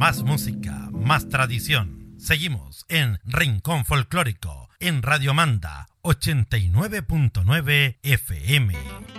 Más música, más tradición. Seguimos en Rincón Folclórico, en Radio Manda 89.9 FM.